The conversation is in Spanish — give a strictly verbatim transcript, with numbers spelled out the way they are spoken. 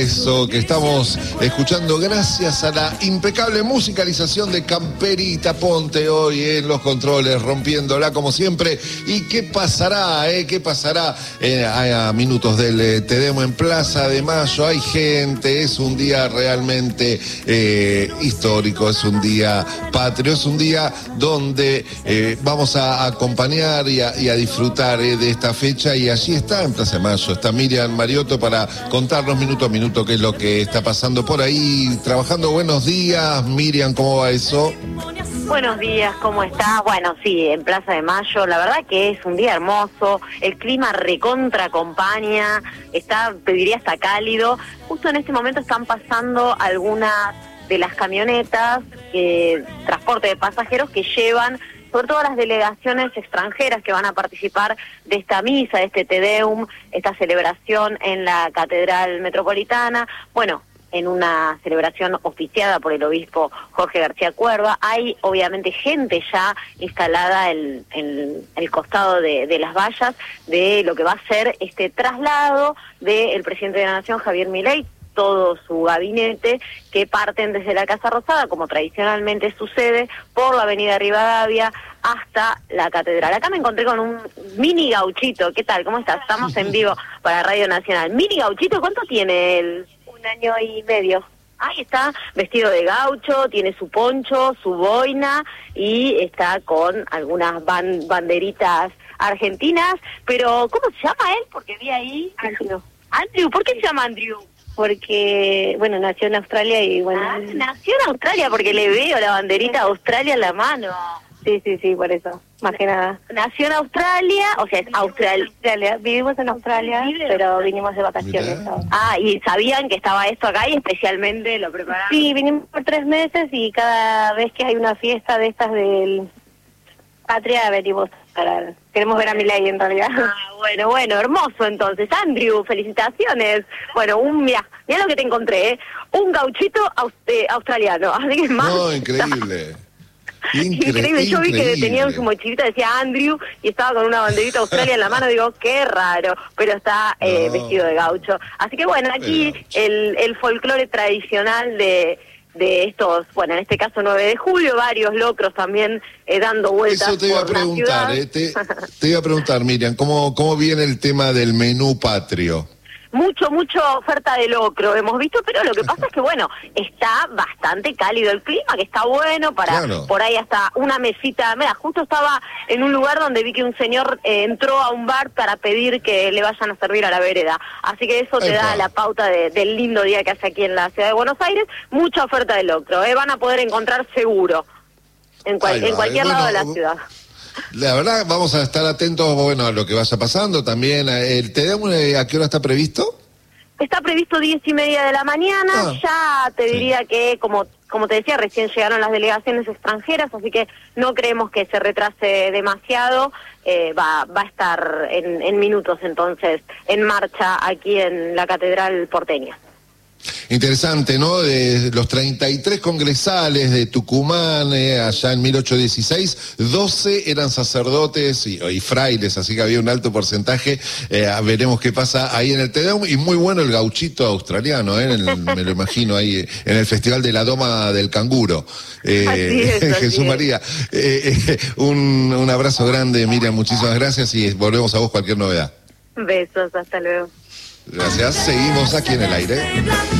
Eso que estamos escuchando gracias a la impecable musicalización de Camperita Ponte hoy en los controles, rompiéndola como siempre. ¿Y qué pasará, eh? ¿Qué pasará eh, a, a minutos del eh, Te Deum en Plaza de Mayo? Hay gente, es un día realmente eh, histórico, es un día patrio, es un día donde eh, vamos a acompañar y a, y a disfrutar eh, de esta fecha, y allí está en Plaza de Mayo, está Miriam Mariotto para contarnos minuto a minuto qué es lo que está pasando por ahí, trabajando. Buenos días, Miriam, ¿cómo va eso? Buenos días, ¿cómo estás? Bueno, sí, en Plaza de Mayo, la verdad que es un día hermoso, el clima recontra acompaña, está, te diría, hasta cálido. Justo en este momento están pasando algunas de las camionetas, eh, transporte de pasajeros que llevan, sobre todo las delegaciones extranjeras que van a participar de esta misa, de este Te Deum, esta celebración en la Catedral Metropolitana. Bueno, en una celebración oficiada por el obispo Jorge García Cuerva. Hay obviamente gente ya instalada en, en el costado de, de las vallas de lo que va a ser este traslado del presidente de la Nación, Javier Milei, todo su gabinete, que parten desde la Casa Rosada, como tradicionalmente sucede, por la avenida Rivadavia hasta la Catedral. Acá me encontré con un mini gauchito. ¿Qué tal? ¿Cómo estás? Estamos en vivo para Radio Nacional. Mini gauchito, ¿cuánto tiene él? Un año y medio. Ahí está, vestido de gaucho, tiene su poncho, su boina y está con algunas ban banderitas argentinas. Pero, ¿cómo se llama él? Porque vi ahí... Andrew. Andrew, ¿por qué se llama Andrew? Porque, bueno, nació en Australia y bueno... Ah, nació en Australia porque le veo la banderita Australia en la mano. Sí, sí, sí, por eso, más que nada. Nació en Australia, o sea, es Austral... Australia. Vivimos en Australia, pero vinimos de vacaciones. Ah, ¿y sabían que estaba esto acá y especialmente lo prepararon? Sí, vinimos por tres meses y cada vez que hay una fiesta de estas del Patria venimos para... Queremos ver a Milei en realidad. Ah, bueno, bueno, hermoso entonces. Andrew, felicitaciones. Bueno, un mira, mira lo que te encontré, ¿eh? Un gauchito aus eh, australiano, así que más... No, increíble. Incre increíble, yo vi increíble. que tenía en su mochilita, decía Andrew, y estaba con una banderita Australia en la mano, digo, qué raro, pero está eh, no. vestido de gaucho. Así que bueno, aquí el, el folclore tradicional de... de estos, bueno, en este caso nueve de julio, varios locros también eh, dando vueltas. Eso te iba a preguntar, eh, te, te iba a preguntar, Miriam, ¿cómo, cómo viene el tema del menú patrio? Mucho, mucho oferta de locro hemos visto, pero lo que pasa es que, bueno, está bastante cálido el clima, que está bueno para, claro. Por ahí hasta una mesita. Mira, justo estaba en un lugar donde vi que un señor eh, entró a un bar para pedir que le vayan a servir a la vereda. Así que eso te Epa. da la pauta de, del lindo día que hace aquí en la ciudad de Buenos Aires. Mucha oferta de locro, eh, van a poder encontrar seguro en, cual, va, en cualquier eh, bueno, lado de la ciudad. La verdad, vamos a estar atentos, bueno, a lo que vaya pasando también. ¿El Te Deum a qué hora está previsto? Está previsto diez y media de la mañana. Ah, ya te diría sí. que, como como te decía, recién llegaron las delegaciones extranjeras, así que no creemos que se retrase demasiado. Eh, va, va a estar en, en minutos, entonces, en marcha aquí en la Catedral porteña. Interesante, ¿no? De los treinta y tres congresales de Tucumán, eh, allá en mil ochocientos dieciséis, doce eran sacerdotes y, y frailes, así que había un alto porcentaje. Eh, veremos qué pasa ahí en el Te Deum. Y muy bueno el gauchito australiano, ¿eh? El, me lo imagino ahí en el Festival de la Doma del Canguro. Eh, así es, así Jesús es. María. Eh, eh, un, un abrazo grande, Miriam, muchísimas gracias y volvemos a vos cualquier novedad. Besos, hasta luego. Gracias, seguimos aquí en el aire.